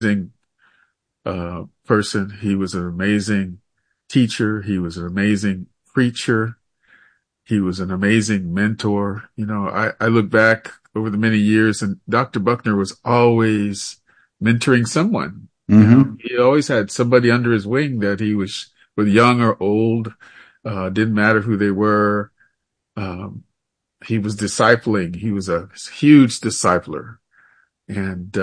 amazing person. He was an amazing teacher. He was an amazing preacher. He was an amazing mentor. I look back over the many years, and Dr. Buckner was always mentoring someone. Hmm. He always had somebody under his wing that he was, whether young or old, didn't matter who they were. Um, he was discipling. He was a huge discipler. And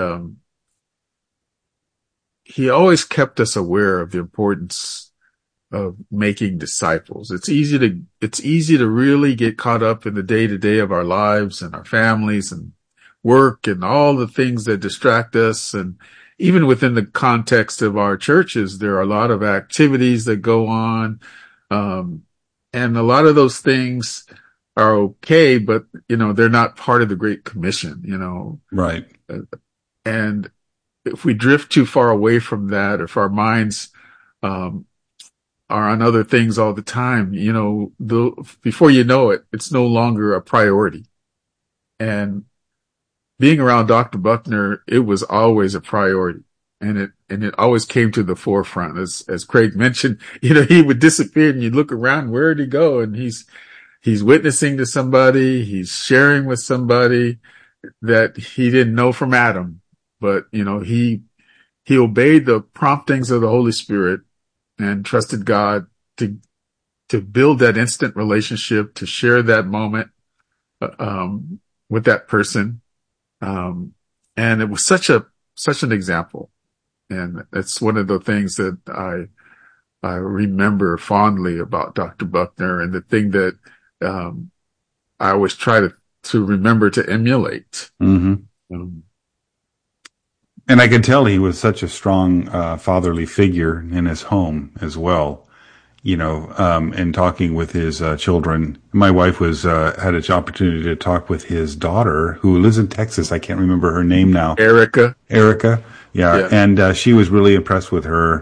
he always kept us aware of the importance of making disciples. It's easy to really get caught up in the day to day of our lives and our families and work and all the things that distract us. And even within the context of our churches, there are a lot of activities that go on. Um, and a lot of those things are okay, but they're not part of the Great Commission. Right. And if we drift too far away from that, or if our minds, um, are on other things all the time, before you know it, it's no longer a priority. And being around Dr. Buckner, it was always a priority. And it always came to the forefront. As Craig mentioned, he would disappear and you'd look around, where did he go? And he's witnessing to somebody, he's sharing with somebody that he didn't know from Adam. But, he obeyed the promptings of the Holy Spirit and trusted God to build that instant relationship, to share that moment, with that person. And it was such an example. And it's one of the things that I remember fondly about Dr. Buckner, and the thing that, I always try to remember to emulate. Hmm. Um, And I could tell he was such a strong fatherly figure in his home as well. And talking with his children. My wife had an opportunity to talk with his daughter, who lives in Texas. I can't remember her name now. Erica. Yeah. yeah. And she was really impressed with her.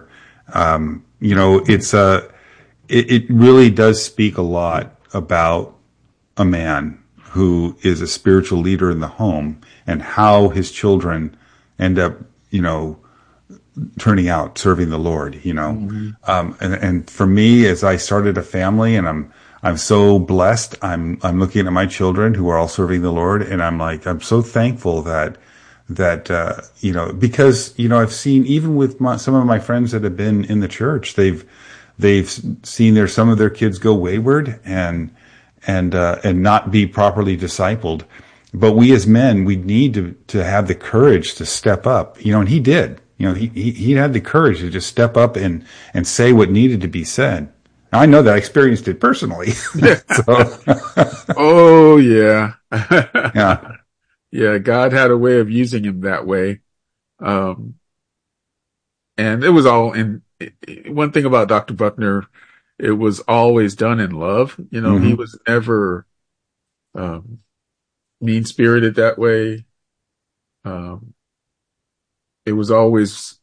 It really does speak a lot about a man who is a spiritual leader in the home, and how his children end up, turning out serving the Lord, Mm-hmm. and for me, as I started a family, and I'm so blessed. I'm looking at my children who are all serving the Lord, and I'm so thankful that because I've seen, even with some of my friends that have been in the church, they've seen some of their kids go wayward and not be properly discipled. But we as men, we need to have the courage to step up, and he did. He had the courage to just step up and say what needed to be said. I know that I experienced it personally. So, Oh yeah. yeah. Yeah. God had a way of using him that way. Um, and it was all one thing about Dr. Buckner, it was always done in love. He Hmm. was never, um, mean spirited that way. Um, it was always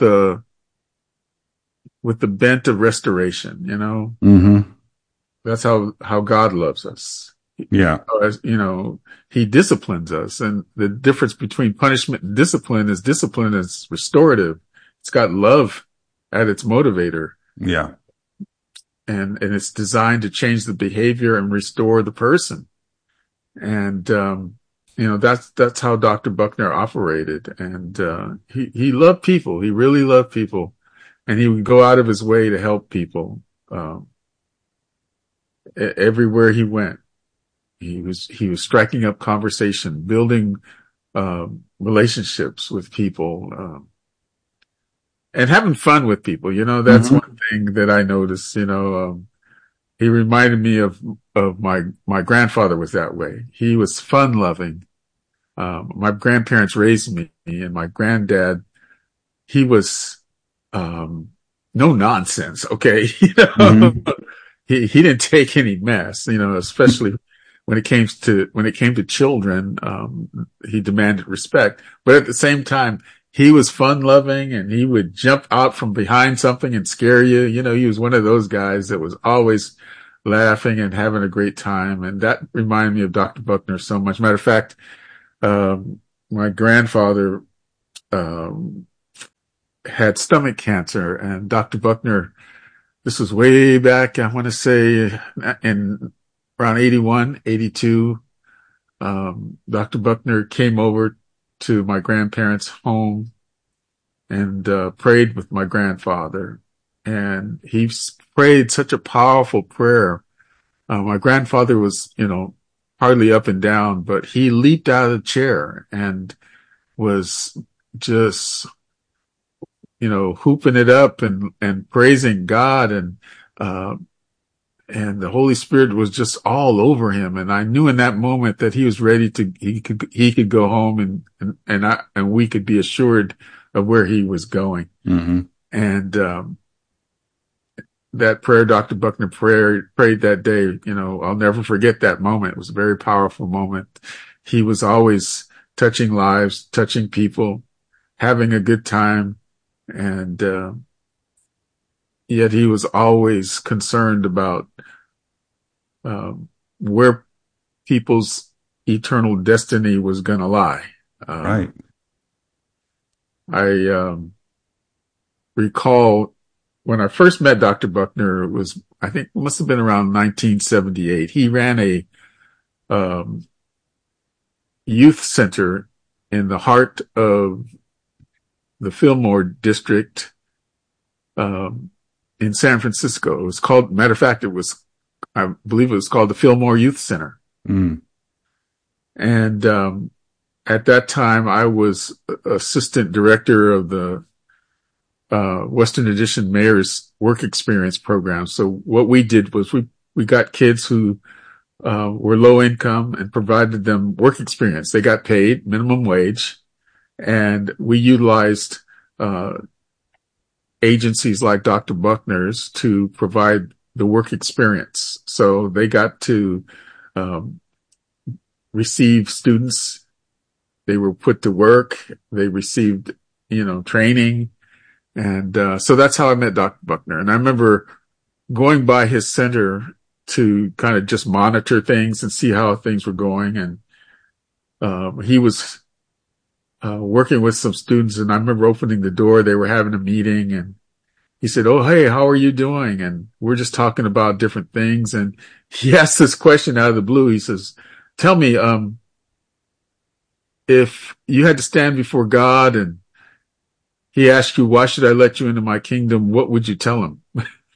with the bent of restoration. Hmm. That's how God loves us. Yeah. As he disciplines us, and the difference between punishment and discipline is restorative. It's got love at its motivator, Yeah. and it's designed to change the behavior and restore the person. And that's how Dr. Buckner operated. And he loved people. He really loved people, and he would go out of his way to help people. Um, Everywhere he went, he was striking up conversation, building relationships with people, and having fun with people. That's Hmm. one thing that I noticed. He reminded me of my grandfather was that way. He was fun loving. My grandparents raised me, and my granddad, he was, no nonsense. Okay. Hmm. He didn't take any mess, especially when it came to children. He demanded respect, but at the same time, he was fun loving, and he would jump out from behind something and scare you. He was one of those guys that was always laughing and having a great time. And that reminded me of Dr. Buckner so much. Matter of fact, my grandfather, um, had stomach cancer, and Dr. Buckner, this was way back, I want to say in around 81, 82. Dr. Buckner came over to my grandparents' home and prayed with my grandfather. And he prayed such a powerful prayer. My grandfather was, hardly up and down, but he leaped out of the chair and was just, hooping it up and praising God. And the Holy Spirit was just all over him. And I knew in that moment that he was ready he could go home and we could be assured of where he was going. Mm-hmm. And, that prayer Dr. Buckner prayed that day, I'll never forget that moment. It was a very powerful moment. He was always touching lives, touching people, having a good time. And, yet he was always concerned about, where people's eternal destiny was going to lie. Right. I, recall when I first met Dr. Buckner, it was, I think it must have been around 1978. He ran a, youth center in the heart of the Fillmore district, in San Francisco. It was called, matter of fact, I believe it was called the Fillmore Youth Center. Mm. And, at that time I was assistant director of the, Western Addition Mayor's Work Experience Program. So what we did was we got kids who, were low income and provided them work experience. They got paid minimum wage, and we utilized, agencies like Dr. Buckner's to provide the work experience. So they got to, receive students. They were put to work. They received, training. And, so that's how I met Dr. Buckner. And I remember going by his center to kind of just monitor things and see how things were going. And, he was, working with some students, and I remember opening the door. They were having a meeting, and he said, "Oh, hey, how are you doing?" And we're just talking about different things. And he asked this question out of the blue. He says, "Tell me, if you had to stand before God and he asked you, why should I let you into my kingdom? What would you tell him?"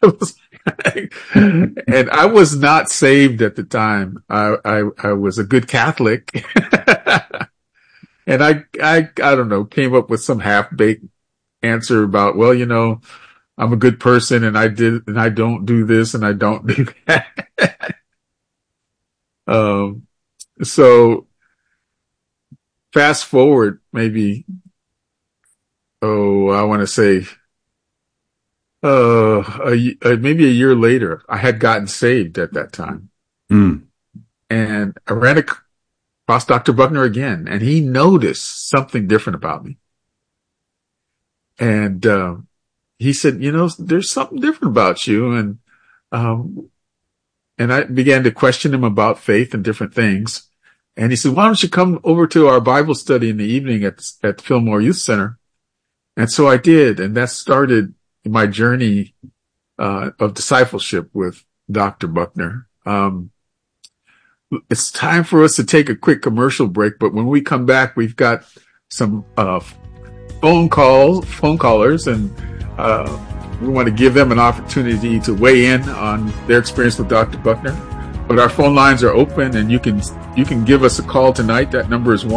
And I was not saved at the time. I was a good Catholic. And I don't know, came up with some half-baked answer about, well, I'm a good person and I don't do this and I don't do that. So fast forward maybe, I want to say, maybe a year later, I had gotten saved at that time. Mm. And I ran across Dr. Buckner again, and he noticed something different about me. And, he said, there's something different about you. And I began to question him about faith and different things. And he said, why don't you come over to our Bible study in the evening at Fillmore Youth Center? And so I did. And that started my journey, of discipleship with Dr. Buckner. It's time for us to take a quick commercial break, but when we come back, we've got some, phone callers, and, we want to give them an opportunity to weigh in on their experience with Dr. Buckner. But our phone lines are open, and you can give us a call tonight. That number is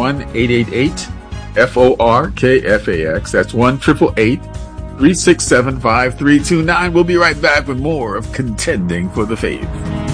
1-888-FORKFAX. That's 1-888-367-5329. We'll be right back with more of Contending for the Faith.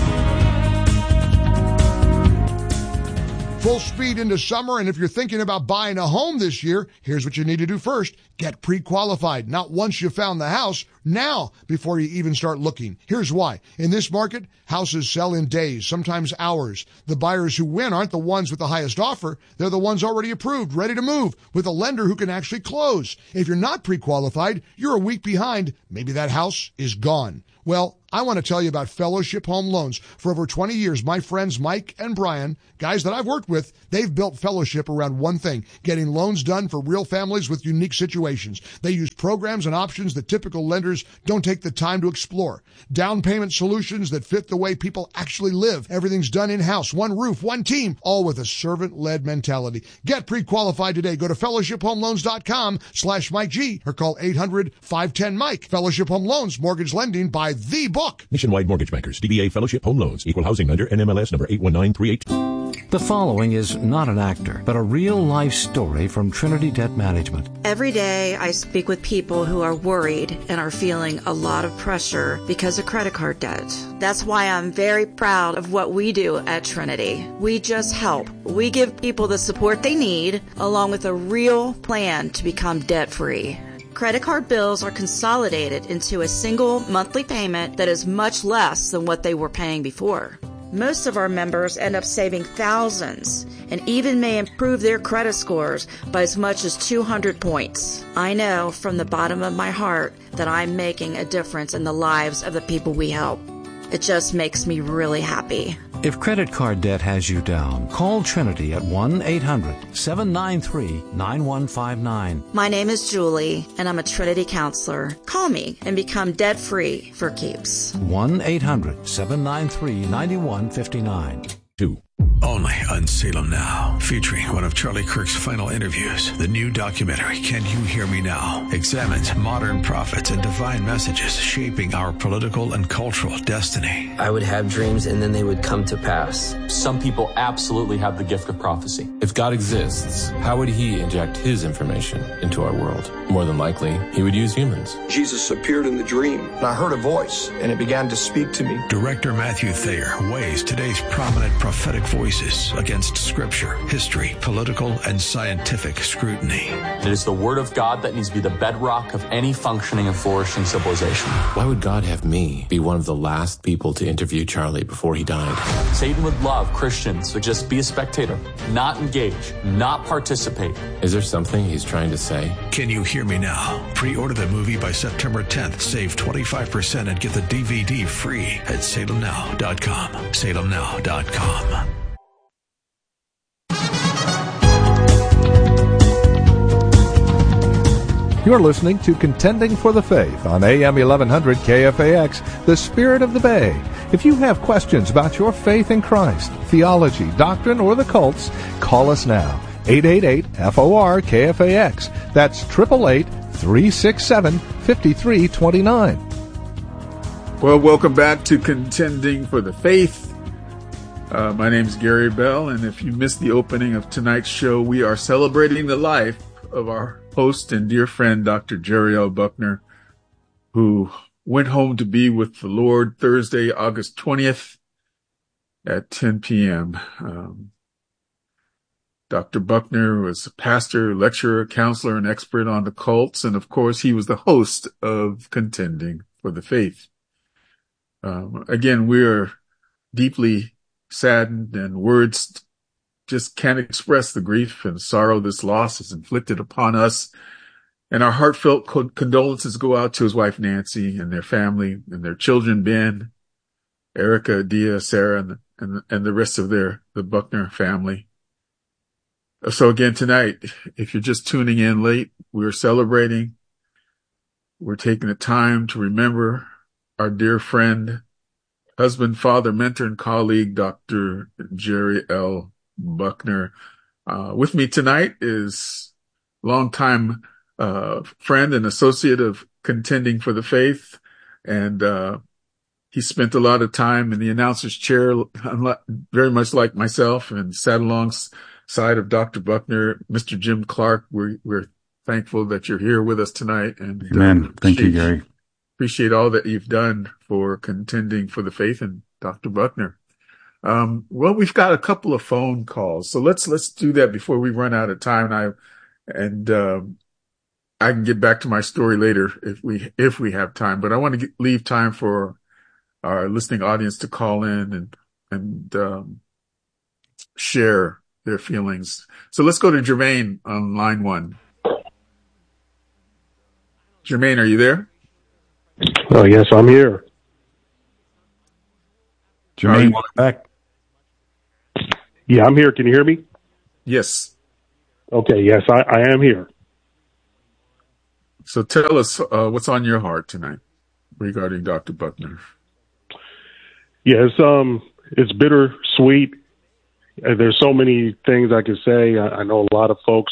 Full speed into summer, and if you're thinking about buying a home this year, here's what you need to do first. Get pre-qualified. Not once you found the house, now, before you even start looking. Here's why. In this market, houses sell in days, sometimes hours. The buyers who win aren't the ones with the highest offer. They're the ones already approved, ready to move, with a lender who can actually close. If you're not pre-qualified, you're a week behind. Maybe that house is gone. Well, I want to tell you about Fellowship Home Loans. For over 20 years, my friends Mike and Brian, guys that I've worked with, they've built Fellowship around one thing, getting loans done for real families with unique situations. They use programs and options that typical lenders don't take the time to explore. Down payment solutions that fit the way people actually live. Everything's done in-house, one roof, one team, all with a servant-led mentality. Get pre-qualified today. Go to fellowshiphomeloans.com/Mike G or call 800-510-MIKE. Fellowship Home Loans, mortgage lending by the book. Nationwide Mortgage Bankers, DBA Fellowship Home Loans, Equal Housing Lender, NMLS number 81938. The following is not an actor, but a real-life story from Trinity Debt Management. Every day I speak with people who are worried and are feeling a lot of pressure because of credit card debt. That's why I'm very proud of what we do at Trinity. We just help. We give people the support they need, along with a real plan to become debt-free. Credit card bills are consolidated into a single monthly payment that is much less than what they were paying before. Most of our members end up saving thousands and even may improve their credit scores by as much as 200 points. I know from the bottom of my heart that I'm making a difference in the lives of the people we help. It just makes me really happy. If credit card debt has you down, call Trinity at 1-800-793-9159. My name is Julie, and I'm a Trinity counselor. Call me and become debt-free for keeps. 1-800-793-9159. 2. Only on Salem Now, featuring one of Charlie Kirk's final interviews. The new documentary, Can You Hear Me Now?, examines modern prophets and divine messages shaping our political and cultural destiny. I would have dreams and then they would come to pass. Some people absolutely have the gift of prophecy. If God exists, how would he inject his information into our world? More than likely, he would use humans. Jesus appeared in the dream, and I heard a voice, and it began to speak to me. Director Matthew Thayer weighs today's prominent prophetic voices against scripture, history, political, and scientific scrutiny. It is the word of God that needs to be the bedrock of any functioning and flourishing civilization. Why would God have me be one of the last people to interview Charlie before he died? Satan would love Christians to just be a spectator, not engage, not participate. Is there something he's trying to say? Can You Hear Me Now? Pre-order the movie by September 10th. Save 25% and get the DVD free at salemnow.com. salemnow.com. You're listening to Contending for the Faith on AM 1100 KFAX, the Spirit of the Bay. If you have questions about your faith in Christ, theology, doctrine, or the cults, call us now. 888-FOR-KFAX. That's 888-367-5329. Well, welcome back to Contending for the Faith. My name is Gary Bell, and if you missed the opening of tonight's show, we are celebrating the life of our host and dear friend, Dr. Jerry L. Buckner, who went home to be with the Lord Thursday, August 20th at 10 p.m. Dr. Buckner was a pastor, lecturer, counselor, and expert on the cults, and of course, he was the host of Contending for the Faith. Again, we are deeply saddened, and words just can't express the grief and sorrow this loss has inflicted upon us. And our heartfelt condolences go out to his wife, Nancy, and their family, and their children, Ben, Erica, Dia, Sarah, and the rest of the Buckner family. So again, tonight, if you're just tuning in late, we're celebrating. We're taking the time to remember our dear friend, husband, father, mentor, and colleague, Dr. Jerry L. Buckner. With me tonight is longtime friend and associate of Contending for the Faith, and he spent a lot of time in the announcer's chair, very much like myself, and sat alongside of Dr. Buckner, Mr. Jim Clark. We're thankful that you're here with us tonight. And Amen. Thank you, Gary. Appreciate all that you've done for Contending for the Faith and Dr. Buckner. Well, we've got a couple of phone calls, so let's do that before we run out of time. I can get back to my story later if we have time, but I want to leave time for our listening audience to call in and share their feelings. So let's go to Jermaine on line 1. Jermaine, are you there? Oh, yes, I'm here. Jermaine, welcome back. Yeah, I'm here. Can you hear me? Yes. Okay, yes, I am here. So tell us what's on your heart tonight regarding Dr. Buckner. Yeah, it's bittersweet. There's so many things I could say. I know a lot of folks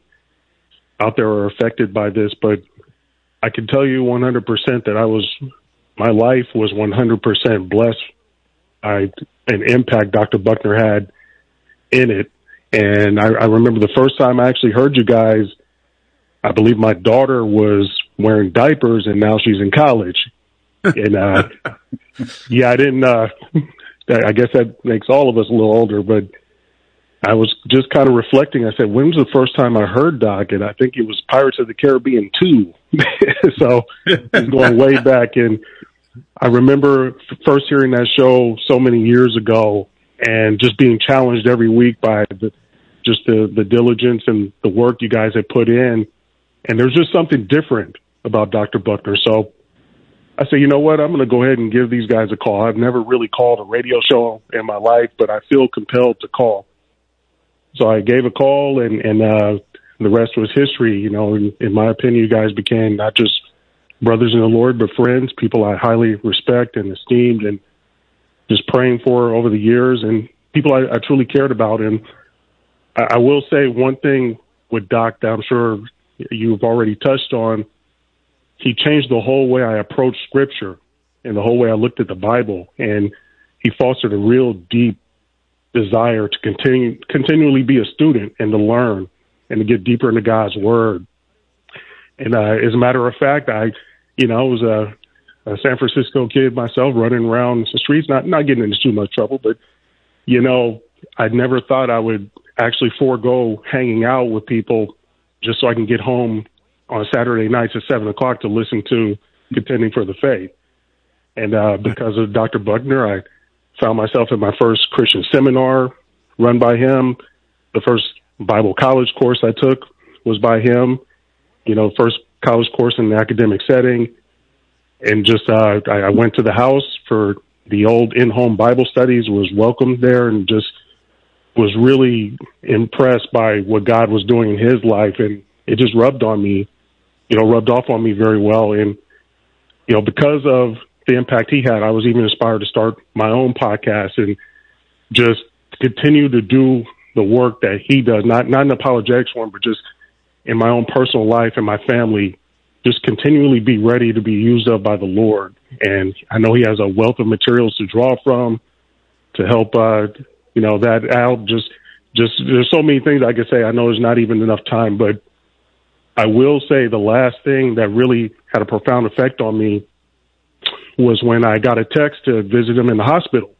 out there are affected by this, but I can tell you 100% that my life was 100% blessed by an impact Dr. Buckner had in it. And I remember the first time I actually heard you guys, I believe my daughter was wearing diapers and now she's in college. And yeah, I didn't, I guess that makes all of us a little older, but I was just kind of reflecting. I said, when was the first time I heard Doc? And I think it was Pirates of the Caribbean 2. So it's going way back. And I remember first hearing that show so many years ago and just being challenged every week by the diligence and the work you guys had put in. And there's just something different about Dr. Buckner. So I said, you know what? I'm going to go ahead and give these guys a call. I've never really called a radio show in my life, but I feel compelled to call. So I gave a call, and the rest was history. You know, in my opinion, you guys became not just brothers in the Lord, but friends, people I highly respect and esteemed and just praying for over the years, and people I truly cared about. And I will say one thing with Doc that I'm sure you've already touched on. He changed the whole way I approached Scripture and the whole way I looked at the Bible. And he fostered a real deep desire to continually be a student and to learn and to get deeper into God's Word. And as a matter of fact, I was a San Francisco kid myself, running around the streets, not getting into too much trouble, but, I never thought I would actually forego hanging out with people just so I can get home on Saturday nights at 7:00 to listen to Contending for the Faith. And because of Dr. Buckner, I found myself in my first Christian seminar run by him. The first Bible college course I took was by him, first college course in an academic setting. And just I went to the house for the old in-home Bible studies, was welcomed there, and just was really impressed by what God was doing in his life. And it just rubbed off on me very well. And, because of the impact he had, I was even inspired to start my own podcast and just continue to do the work that he does, not in apologetics form, but just in my own personal life and my family, just continually be ready to be used up by the Lord. And I know he has a wealth of materials to draw from to help, that out. Just there's so many things I could say. I know there's not even enough time, but I will say the last thing that really had a profound effect on me was when I got a text to visit him in the hospital.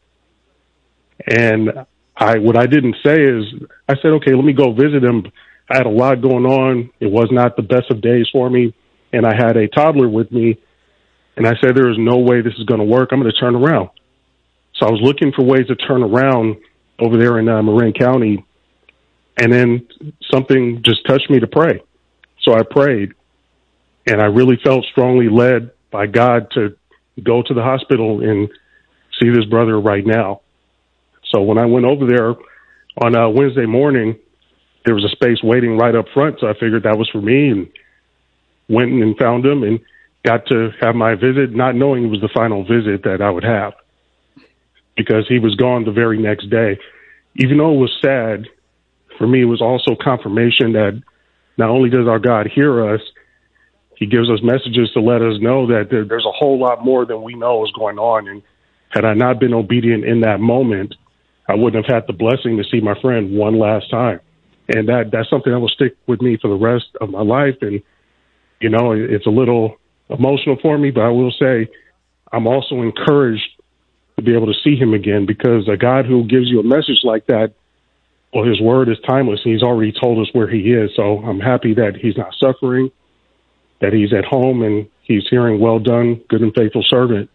And what I didn't say is, I said, okay, let me go visit him. I had a lot going on. It was not the best of days for me. And I had a toddler with me. And I said, there is no way this is going to work. I'm going to turn around. So I was looking for ways to turn around over there in Marin County. And then something just touched me to pray. So I prayed, and I really felt strongly led by God to go to the hospital and see this brother right now. So when I went over there on Wednesday morning, there was a space waiting right up front. So I figured that was for me, and went and found him and got to have my visit, not knowing it was the final visit that I would have, because he was gone the very next day. Even though it was sad, for me, it was also confirmation that not only does our God hear us, he gives us messages to let us know that there's a whole lot more than we know is going on. And had I not been obedient in that moment, I wouldn't have had the blessing to see my friend one last time. And that's something that will stick with me for the rest of my life. And, it's a little emotional for me, but I will say I'm also encouraged to be able to see him again, because a God who gives you a message like that, well, his word is timeless, and he's already told us where he is. So I'm happy that he's not suffering, that he's at home, and he's hearing, well done, good and faithful servant.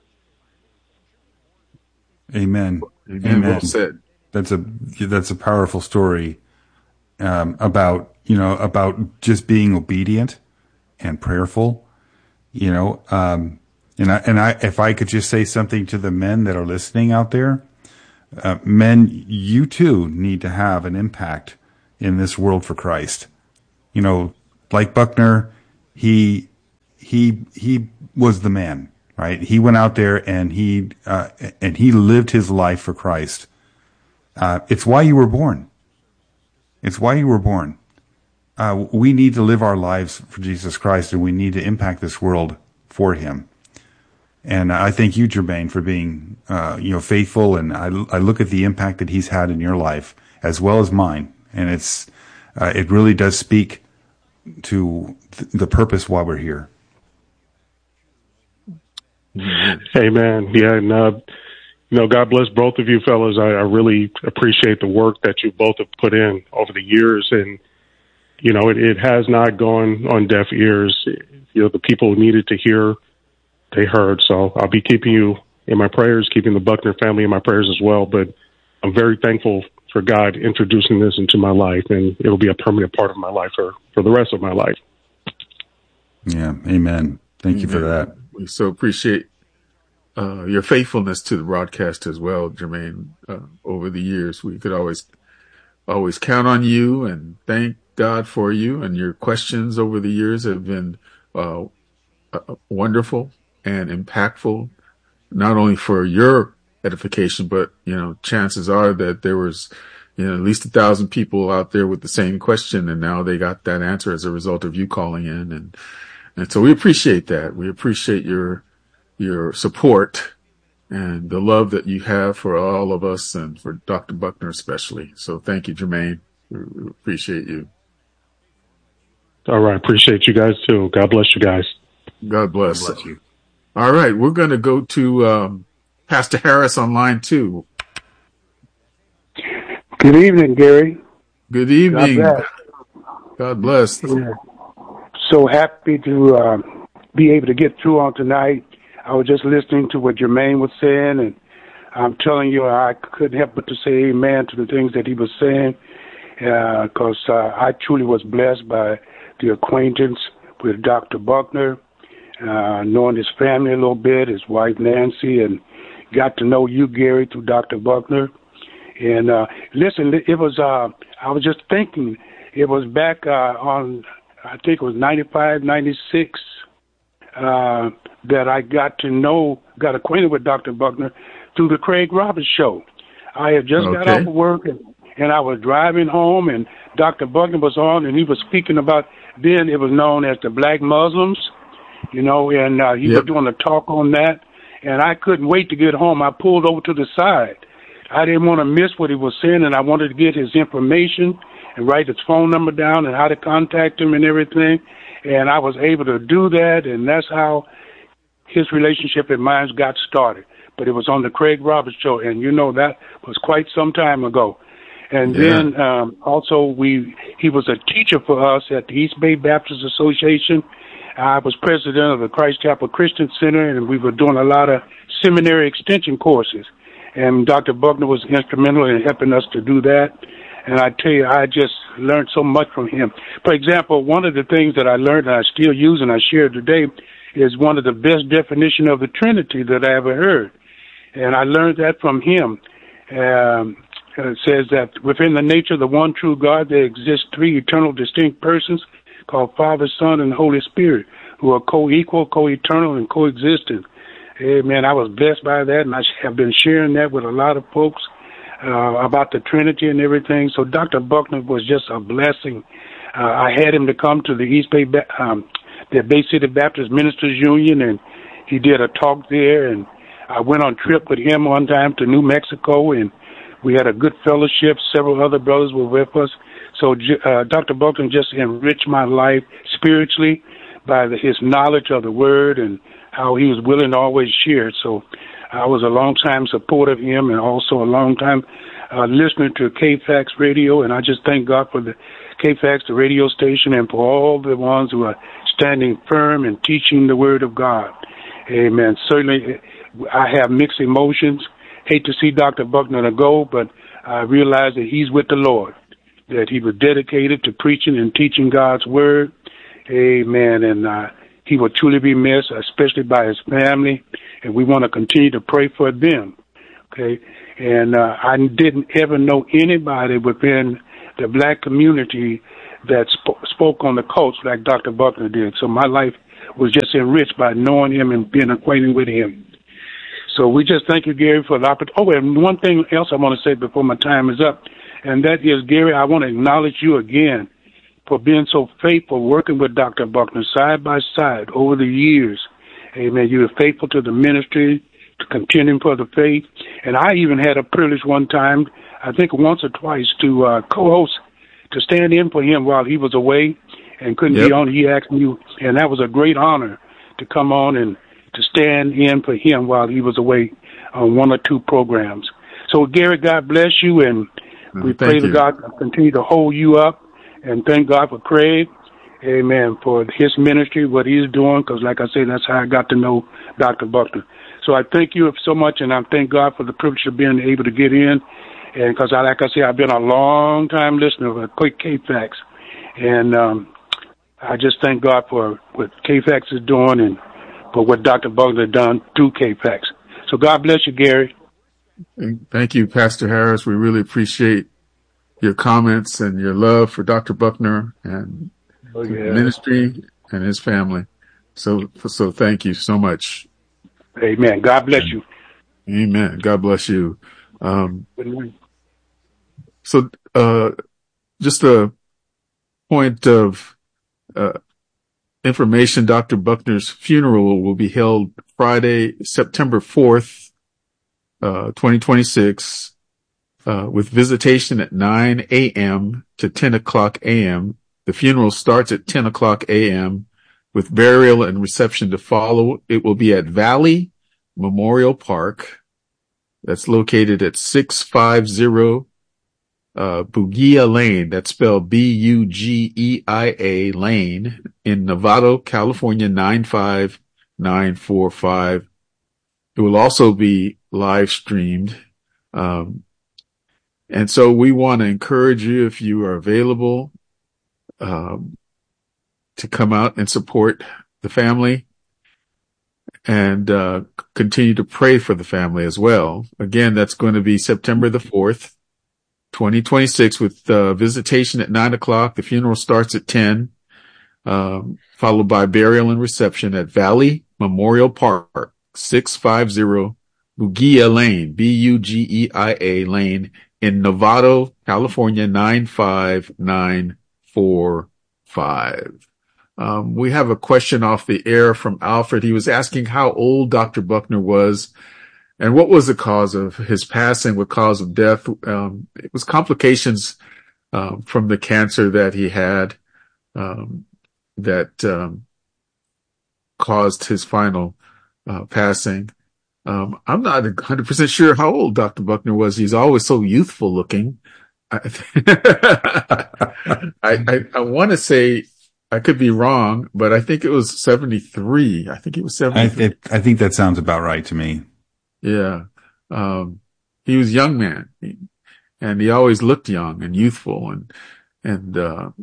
Amen. Amen. Well said. That's a powerful story about just being obedient and prayerful. If I could just say something to the men that are listening out there, men, you too need to have an impact in this world for Christ. You know, like Buckner, he was the man, right? He went out there and he lived his life for Christ. It's why you were born. It's why you were born. We need to live our lives for Jesus Christ, and we need to impact this world for Him. And I thank you, Jermaine, for being, faithful. And I look at the impact that he's had in your life as well as mine, and it really does speak to the purpose why we're here. Amen. Yeah, and God bless both of you fellas. I really appreciate the work that you both have put in over the years, and it has not gone on deaf ears. The people who needed to hear, they heard. So I'll be keeping you in my prayers, keeping the Buckner family in my prayers as well. But I'm very thankful for God introducing this into my life, and it'll be a permanent part of my life for the rest of my life. Yeah, amen. Thank you for that. We so appreciate your faithfulness to the broadcast as well, Jermaine. Over the years, we could always count on you, and thank God for you. And your questions over the years have been wonderful and impactful, not only for your edification, but chances are that there was at least 1,000 people out there with the same question, and now they got that answer as a result of you calling in, and so we appreciate that. We appreciate your support and the love that you have for all of us and for Dr. Buckner especially. So thank you, Jermaine. We appreciate you. All right. Appreciate you guys too. God bless you guys. God bless. God bless you. All right. We're going to go to Pastor Harris on line 2. Good evening, Gary. Good evening. God bless. Yeah. So happy to be able to get through on tonight. I was just listening to what Jermaine was saying, and I'm telling you, I couldn't help but to say amen to the things that he was saying, because I truly was blessed by the acquaintance with Dr. Buckner, knowing his family a little bit, his wife Nancy, and got to know you, Gary, through Dr. Buckner. And listen, it was, I was just thinking, it was back on, I think it was 95, 96, that I got acquainted with Dr. Buckner through the Craig Roberts show. I had just got off of work, and I was driving home, and Dr. Buckner was on, and he was speaking about, then it was known as the Black Muslims, and he was doing a talk on that, and I couldn't wait to get home. I pulled over to the side. I didn't want to miss what he was saying, and I wanted to get his information and write his phone number down and how to contact him and everything. And I was able to do that, and that's how his relationship and mine got started. But it was on the Craig Roberts show, and that was quite some time ago. And then also he was a teacher for us at the East Bay Baptist Association. I was president of the Christ Chapel Christian Center, and we were doing a lot of seminary extension courses. And Dr. Buckner was instrumental in helping us to do that. And I tell you, I just learned so much from him. For example, one of the things that I learned and I still use and I share today is one of the best definitions of the Trinity that I ever heard. And I learned that from him. It says that within the nature of the one true God, there exist 3 eternal distinct persons called Father, Son, and Holy Spirit, who are co-equal, co-eternal, and coexistent. Amen. I was blessed by that, and I have been sharing that with a lot of folks about the Trinity and everything. So Dr. Buckner was just a blessing. I had him to come to the East Bay, the Bay City Baptist Ministers Union, and he did a talk there. And I went on a trip with him one time to New Mexico, and we had a good fellowship. Several other brothers were with us. So Dr. Buckner just enriched my life spiritually by his knowledge of the Word and how he was willing to always share. So I was a long-time supporter of him and also a long-time listener to KFAX Radio, and I just thank God for the KFAX, the radio station, and for all the ones who are standing firm and teaching the Word of God. Amen. Certainly, I have mixed emotions. Hate to see Dr. Buckner go, but I realize that he's with the Lord, that he was dedicated to preaching and teaching God's Word. Amen. And he will truly be missed, especially by his family, and we want to continue to pray for them. Okay, and I didn't ever know anybody within the black community that spoke on the coast like Dr. Buckner did. So my life was just enriched by knowing him and being acquainted with him. So we just thank you, Gary, for the opportunity. Oh, and one thing else I want to say before my time is up, and that is, Gary, I want to acknowledge you again for being so faithful, working with Dr. Buckner side by side over the years. Amen. You were faithful to the ministry, to contending for the faith. And I even had a privilege one time, I think once or twice, to co-host, to stand in for him while he was away and couldn't be on. He asked me, and that was a great honor to come on and to stand in for him while he was away on one or two programs. So, Gary, God bless you, and we pray that God continue to hold you up, and thank God for Craig, amen, for his ministry, what he's doing, because like I say, that's how I got to know Dr. Buckner. So I thank you so much, and I thank God for the privilege of being able to get in, and because, like I say, I've been a long-time listener of KFAX, and I just thank God for what KFAX is doing and for what Dr. Buckner has done through KFAX. So God bless you, Gary. Thank you, Pastor Harris. We really appreciate your comments and your love for Dr. Buckner and the ministry and his family. So thank you so much. Amen. God bless you. Amen. God bless you. Just a point of information, Dr. Buckner's funeral will be held Friday, September 4th, 2026, with visitation at 9 a.m. to 10 o'clock a.m. The funeral starts at 10 o'clock a.m. with burial and reception to follow. It will be at Valley Memorial Park. That's located at 650 Bugia Lane. That's spelled Bugeia Lane in Novato, California 95945. It will also be live streamed. And so we want to encourage you, if you are available, to come out and support the family and continue to pray for the family as well. Again, that's going to be September the 4th, 2026, with visitation at 9 o'clock. The funeral starts at 10, followed by burial and reception at Valley Memorial Park, 650 Bugia Lane, Bugeia Lane in Novato, California 95945. We have a question off the air from Alfred. He was asking how old Dr. Buckner was and what was the cause of his passing, what cause of death. It was complications from the cancer that he had that caused his final passing. I'm not 100% sure how old Dr. Buckner was. He's always so youthful looking. I want to say, I could be wrong, but I think it was 73. I think he was 73. I think that sounds about right to me. Yeah. He was a young man, and he always looked young and youthful, and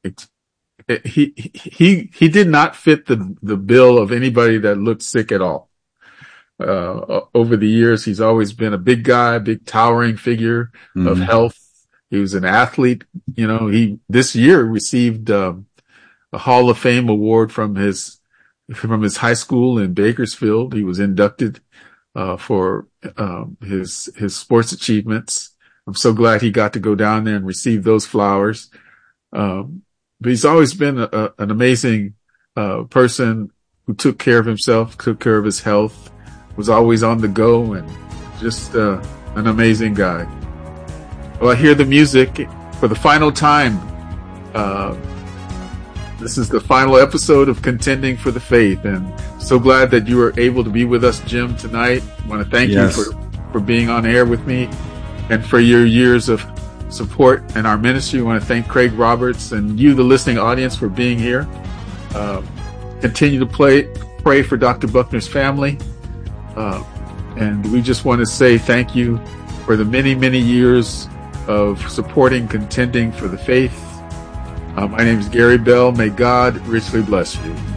he did not fit the bill of anybody that looked sick at all. Over the years, he's always been a big guy, big towering figure of health. He was an athlete. You know, he this year received a Hall of Fame award from his high school in Bakersfield. He was inducted for his sports achievements. I'm so glad he got to go down there and receive those flowers. But he's always been an amazing person who took care of himself, took care of his health, was always on the go, and just an amazing guy. Well, I hear the music for the final time. This is the final episode of Contending for the Faith, and so glad that you were able to be with us, Jim, tonight. I want to thank you for being on air with me and for your years of support in our ministry. I want to thank Craig Roberts and you, the listening audience, for being here. Continue to pray for Dr. Buckner's family. And we just want to say thank you for the many, many years of supporting Contending for the Faith. My name is Gary Bell. May God richly bless you.